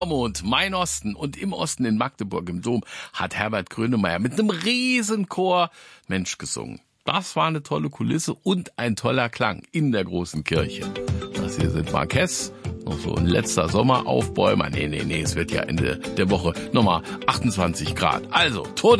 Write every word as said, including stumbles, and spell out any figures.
Und mein Osten und im Osten in Magdeburg im Dom hat Herbert Grönemeyer mit einem Riesenchor Mensch gesungen. Das war eine tolle Kulisse und ein toller Klang in der großen Kirche. Das hier sind Marquess, noch so ein letzter Sommeraufbäumer. Nee, nee, nee, es wird ja Ende der Woche nochmal achtundzwanzig Grad. Also, total